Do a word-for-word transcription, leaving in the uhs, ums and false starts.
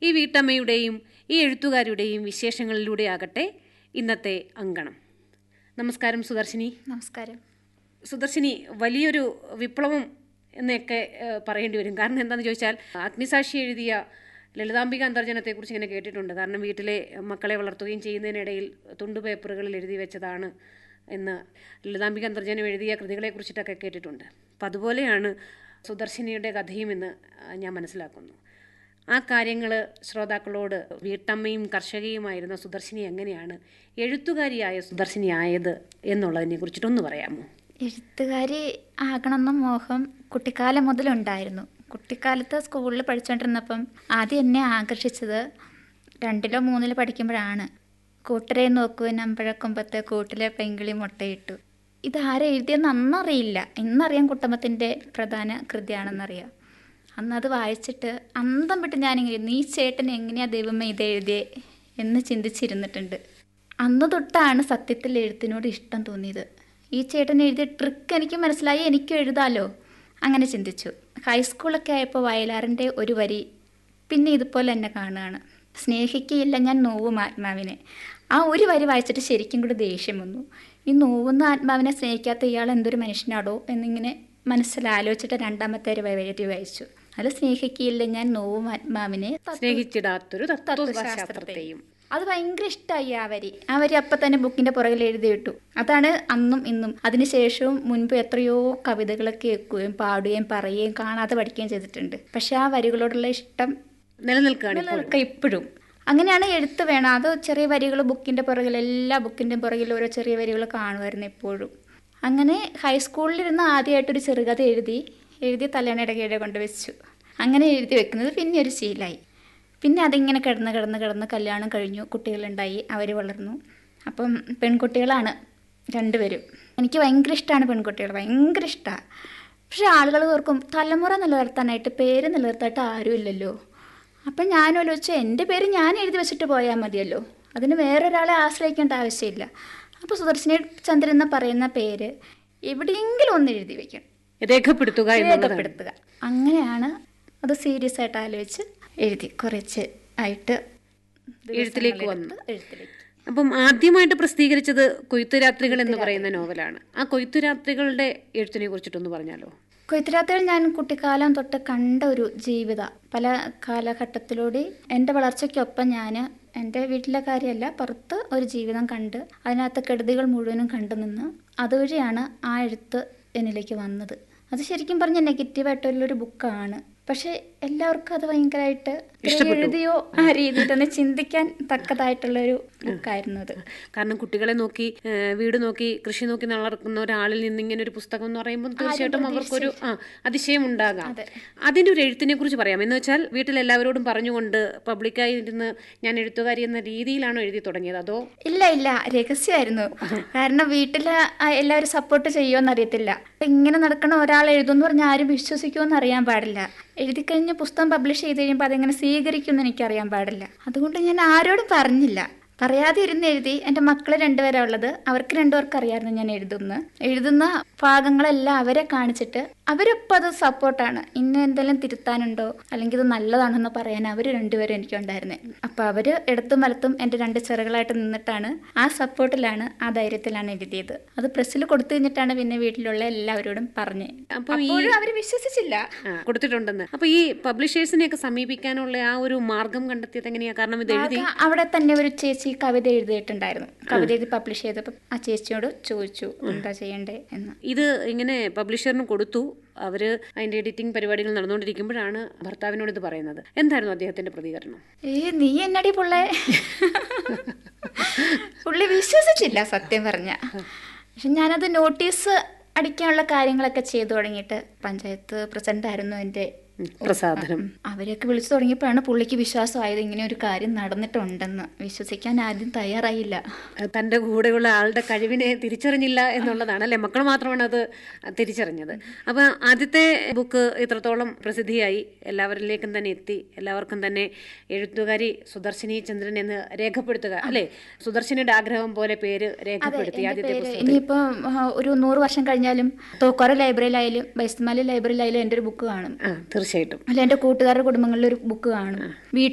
ഈ വീട്ടമ്മയുടെയും ഈ എഴുത്തുകാരുടെയും വിശേഷങ്ങളിലൂടെ ആകട്ടെ ഇന്നത്തെ അങ്കണം. നമസ്കാരം സുദർശിനി. നമസ്കാരം. സുദർശിനി, വലിയൊരു വിപ്ലവം എന്നൊക്കെ പറയേണ്ടി വരും. കാരണം എന്താണെന്ന് ചോദിച്ചാൽ, അഗ്നിസാക്ഷി എഴുതിയ ലളിതാംബിക അന്തർജനത്തെക്കുറിച്ച് ഇങ്ങനെ കേട്ടിട്ടുണ്ട്. കാരണം വീട്ടിലെ മക്കളെ വളർത്തുകയും ചെയ്യുന്നതിനിടയിൽ തുണ്ടു പേപ്പറുകളിൽ എഴുതി വെച്ചതാണ് എന്ന് ലളിതാംബിക അന്തർജനം എഴുതിയ കൃതികളെക്കുറിച്ചിട്ടൊക്കെ കേട്ടിട്ടുണ്ട്. അപ്പം അതുപോലെയാണ് സുദർശിനിയുടെ കഥയും എന്ന് ഞാൻ മനസ്സിലാക്കുന്നു. ആ കാര്യങ്ങൾ ശ്രോതാക്കളോട്, വീട്ടമ്മയും കർഷകയുമായിരുന്ന സുദർശിനി എങ്ങനെയാണ് എഴുത്തുകാരിയായ സുദർശിനി ആയത് എന്നുള്ളതിനെ കുറിച്ചിട്ടൊന്ന് പറയാമോ? എഴുത്തുകാരി ആകണമെന്ന മോഹം കുട്ടിക്കാലം മുതലുണ്ടായിരുന്നു. കുട്ടിക്കാലത്ത് സ്കൂളിൽ പഠിച്ചുകൊണ്ടിരുന്നപ്പം ആദ്യം എന്നെ ആകർഷിച്ചത് രണ്ടിലോ മൂന്നിലോ പഠിക്കുമ്പോഴാണ്. കൂട്ടരെ നോക്കൂ നമ്പഴക്കൊമ്പത്തെ കൂട്ടിലെ പെങ്കിളി മുട്ടയിട്ടു. ഇതാരെ എഴുതിയെന്ന് അന്നറിയില്ല. ഇന്നറിയാം കുട്ടമ്മത്തിൻ്റെ പ്രധാന കൃതിയാണെന്നറിയാം. അന്നത് വായിച്ചിട്ട് അന്തം വിട്ട് ഞാനിങ്ങനെ, നീ ചേട്ടൻ എങ്ങനെയാ ദൈവമേ ഇത് എഴുതിയേ എന്ന് ചിന്തിച്ചിരുന്നിട്ടുണ്ട്. അന്ന് തൊട്ടാണ് സത്യത്തിൽ എഴുത്തിനോട് ഇഷ്ടം തോന്നിയത്. ഈ ചേട്ടൻ എഴുതിയ ട്രിക്ക് എനിക്ക് മനസ്സിലായി, എനിക്കും എഴുതാലോ, അങ്ങനെ ചിന്തിച്ചു. ഹൈസ്കൂളൊക്കെ ആയപ്പോൾ വയലാറിൻ്റെ ഒരു വരി പിന്നെ ഇതുപോലെ എന്നെ കാണുകയാണ്. സ്നേഹിക്കുകയില്ല ഞാൻ നോവും ആത്മാവിനെ. ആ ഒരു വരി വായിച്ചിട്ട് ശരിക്കും കൂടി ദേഷ്യം വന്നു. ഈ നോവുന്ന ആത്മാവിനെ സ്നേഹിക്കാത്ത ഇയാൾ എന്തൊരു മനുഷ്യനാടോ എന്നിങ്ങനെ മനസ്സിലാലോചിച്ചിട്ട് രണ്ടാമത്തെ ഒരു വരി വായിച്ചു. അത് സ്നേഹിക്കുകയില്ല ഞാൻ നോവും ആത്മാവിനെ സ്നേഹിച്ചിടാത്തൊരു തത്വശാസ്ത്രത്തെയും. അത് ഭയങ്കര ഇഷ്ടമായി ആ വരി. ആ വരി അപ്പം തന്നെ ബുക്കിൻ്റെ പുറകിൽ എഴുതി വിട്ടു. അതാണ് അന്നും ഇന്നും. അതിനുശേഷവും മുൻപ് എത്രയോ കവിതകളൊക്കെ കേൾക്കുകയും പാടുകയും പറയുകയും കാണാതെ പഠിക്കുകയും ചെയ്തിട്ടുണ്ട്. പക്ഷെ ആ വരികളോടുള്ള ഇഷ്ടം നിലനിൽക്കുക ഇപ്പോഴും. അങ്ങനെയാണ് എഴുത്ത് വേണം. അത് ചെറിയ വരികൾ ബുക്കിൻ്റെ പുറകിൽ, എല്ലാ ബുക്കിൻ്റെ പുറകിൽ ഓരോ ചെറിയ വരികൾ കാണുമായിരുന്നു എപ്പോഴും. അങ്ങനെ ഹൈസ്കൂളിലിരുന്ന് ആദ്യമായിട്ടൊരു ചെറുകഥ എഴുതി എഴുതി തലേണയുടെ കീഴെ കൊണ്ട് വെച്ചു. അങ്ങനെ എഴുതി വെക്കുന്നത് പിന്നെ ഒരു ശീലമായി. പിന്നെ അതിങ്ങനെ കിടന്ന് കിടന്ന് കിടന്ന് കല്യാണം കഴിഞ്ഞു, കുട്ടികളുണ്ടായി, അവർ വളർന്നു. അപ്പം പെൺകുട്ടികളാണ് രണ്ടുപേരും. എനിക്ക് ഭയങ്കര ഇഷ്ടമാണ് പെൺകുട്ടികൾ, ഭയങ്കര ഇഷ്ടമാണ്. പക്ഷെ ആളുകൾ ഓർക്കും തലമുറ നിലനിർത്താനായിട്ട് പേര് നിലനിർത്താനായിട്ട് ആരുമില്ലല്ലോ. അപ്പം ഞാൻ ആലോചിച്ചു, എൻ്റെ പേര് ഞാൻ എഴുതി വെച്ചിട്ട് പോയാൽ മതിയല്ലോ, അതിന് വേറൊരാളെ ആശ്രയിക്കേണ്ട ആവശ്യമില്ല. അപ്പോൾ സുദർശിനി ചന്ദ്രൻ എന്ന് പറയുന്ന പേര് എവിടെയെങ്കിലും ഒന്ന് എഴുതി വയ്ക്കണം, രേഖപ്പെടുത്തുക രേഖപ്പെടുത്തുക. അങ്ങനെയാണ് അത് സീരിയസ് ആയിട്ട് ആലോചിച്ച് എഴുതി കുറച്ച് ആയിട്ട് എഴുത്തിലേക്ക് വന്നു. എഴുത്തിലേക്ക് അപ്പം ആദ്യമായിട്ട് പ്രസിദ്ധീകരിച്ചത് കൊയ്ത്തുരാത്രികൾ എന്ന് പറയുന്ന നോവലാണ്. ആ കൊയ്ത്തുരാത്രികളുടെ എഴുത്തിനെ കുറിച്ചിട്ടൊന്ന് പറഞ്ഞാലോ? കൊയ്ത്തുരാത്രികൾ ഞാൻ കുട്ടിക്കാലം തൊട്ട് കണ്ട ഒരു ജീവിത, പല കാലഘട്ടത്തിലൂടെ എൻ്റെ വളർച്ചയ്ക്കൊപ്പം ഞാൻ എൻ്റെ വീട്ടിലെ കാര്യമല്ല, പുറത്ത് ഒരു ജീവിതം കണ്ട് അതിനകത്ത് കെടുതികൾ മുഴുവനും കണ്ടു നിന്ന് അതുവഴിയാണ് ആ എഴുത്ത് എന്നിലേക്ക് വന്നത്. അത് ശരിക്കും പറഞ്ഞാൽ നെഗറ്റീവായിട്ടുള്ളൊരു ബുക്കാണ്. പക്ഷെ എല്ലാവർക്കും അത് ഭയങ്കരമായിട്ട് എഴുതിയോ ആ രീതിയിലൊന്ന് ചിന്തിക്കാൻ തക്കതായിട്ടുള്ളൊരു ബുക്കായിരുന്നു അത്. കാരണം കുട്ടികളെ നോക്കി, വീട് നോക്കി, കൃഷി നോക്കി നടക്കുന്ന ഒരാളിൽ നിന്ന് ഇങ്ങനെ ഒരു പുസ്തകം എന്ന് പറയുമ്പോൾ തീർച്ചയായിട്ടും അവർക്കൊരു ആ അതിശയം ഉണ്ടാകാം. അതിൻ്റെ ഒരു എഴുത്തിനെ കുറിച്ച് പറയാം. എന്ന് വെച്ചാൽ വീട്ടിലെല്ലാവരോടും പറഞ്ഞുകൊണ്ട് പബ്ലിക്കായി ഇരുന്ന് ഞാൻ എഴുത്തുകാരി എന്ന രീതിയിലാണോ എഴുതി തുടങ്ങിയത്, അതോ? ഇല്ല ഇല്ല രഹസ്യമായിരുന്നു. കാരണം വീട്ടിൽ എല്ലാവരും സപ്പോർട്ട് ചെയ്യുമോയെന്ന് അറിയത്തില്ല. ഇങ്ങനെ നടക്കണ ഒരാൾ എഴുതുമെന്ന് പറഞ്ഞാൽ ആരും വിശ്വസിക്കുമെന്ന് അറിയാൻ പാടില്ല. എഴുതി കഴിഞ്ഞ് പുസ്തകം പബ്ലിഷ് ചെയ്ത് കഴിയുമ്പോൾ അതെങ്ങനെ സ്വീകരിക്കുമെന്ന് എനിക്കറിയാൻ പാടില്ല. അതുകൊണ്ട് ഞാൻ ആരോടും പറഞ്ഞില്ല. പറയാതെ ഇരുന്ന് എഴുതി. എൻ്റെ മക്കൾ രണ്ടുപേരാണ് ഉള്ളത്. അവർക്ക് രണ്ടുപേർക്ക് അറിയാമായിരുന്നു ഞാൻ എഴുതുന്ന എഴുതുന്ന ഭാഗങ്ങളെല്ലാം അവരെ കാണിച്ചിട്ട് അവരിപ്പോൾ അത് സപ്പോർട്ടാണ്. ഇന്ന് എന്തെങ്കിലും തിരുത്താനുണ്ടോ അല്ലെങ്കിൽ ഇത് നല്ലതാണെന്ന് പറയാൻ അവർ രണ്ടുപേരും എനിക്കുണ്ടായിരുന്നേ. അപ്പോൾ അവർ ഇടത്തും വലത്തും എൻ്റെ രണ്ട് ചെറുകളായിട്ട് നിന്നിട്ടാണ്, ആ സപ്പോർട്ടിലാണ്, ആ ധൈര്യത്തിലാണ് എഴുതിയത്. അത് പ്രസ്സിൽ കൊടുത്തു കഴിഞ്ഞിട്ടാണ് പിന്നെ വീട്ടിലുള്ള എല്ലാവരോടും പറഞ്ഞ്. അപ്പോൾ അവർ വിശ്വസിച്ചില്ല കൊടുത്തിട്ടുണ്ടെന്ന്. അപ്പോൾ ഈ പബ്ലിഷേഴ്സിനെയൊക്കെ സമീപിക്കാനുള്ള ആ ഒരു മാർഗം കണ്ടെത്തിയത് എങ്ങനെയാ? കാരണം ഇത് എഴുതി അവിടെ തന്നെ ഒരു ചേച്ചി കവിത എഴുതിയിട്ടുണ്ടായിരുന്നു. കവിത എഴുതി പബ്ലിഷ് ചെയ്തപ്പോൾ ആ ചേച്ചിയോട് ചോദിച്ചു എന്താ ചെയ്യണ്ടേ എന്ന്. ഇത് ഇങ്ങനെ പബ്ലിഷറിന് കൊടുത്തു. അവര് അതിന്റെ എഡിറ്റിംഗ് പരിപാടികൾ നടന്നുകൊണ്ടിരിക്കുമ്പോഴാണ് ഭർത്താവിനോട് ഇത് പറയുന്നത്. എന്തായിരുന്നു അദ്ദേഹത്തിന്റെ പ്രതികരണം? ഏ നീ എന്നടി പുള്ളേ. പുള്ളി വിശ്വസിച്ചില്ല സത്യം പറഞ്ഞ. പക്ഷെ ഞാനത് നോട്ടീസ് അടിക്കാനുള്ള കാര്യങ്ങളൊക്കെ ചെയ്തു തുടങ്ങിയിട്ട് പഞ്ചായത്ത് പ്രസിഡന്റ് ആയിരുന്നു എൻ്റെ പ്രസാദനം. അവരെയൊക്കെ വിളിച്ചു തുടങ്ങിയപ്പോഴാണ് പുള്ളിക്ക് വിശ്വാസമായത് ഇങ്ങനെ ഒരു കാര്യം നടന്നിട്ടുണ്ടെന്ന്. വിശ്വസിക്കാൻ ആദ്യം തയ്യാറായില്ല. തൻ്റെ കൂടെയുള്ള ആളുടെ കഴിവിനെ തിരിച്ചറിഞ്ഞില്ല എന്നുള്ളതാണ് അല്ലേ? മക്കൾ മാത്രമാണ് അത് തിരിച്ചറിഞ്ഞത്. അപ്പം ആദ്യത്തെ ബുക്ക് ഇത്രത്തോളം പ്രസിദ്ധിയായി, എല്ലാവരിലേക്കും തന്നെ എത്തി, എല്ലാവർക്കും തന്നെ എഴുത്തുകാരി സുദർശിനി ചന്ദ്രൻ എന്ന് രേഖപ്പെടുത്തുക അല്ലേ? സുദർശിനിയുടെ ആഗ്രഹം പോലെ പേര് രേഖപ്പെടുത്തി ആദ്യത്തെ പുസ്തകം. ഇനിയിപ്പം ഒരു നൂറ് വർഷം കഴിഞ്ഞാലും തോക്കോര ലൈബ്രറിയിലായാലും ബൈസ്മാലി ലൈബ്രറിയിലായാലും എൻ്റെ ഒരു ബുക്ക് കാണും. തീർച്ചയായിട്ടും. അല്ല, എൻ്റെ കൂട്ടുകാരുടെ കുടുംബങ്ങളിലൊരു ബുക്ക് കാണും.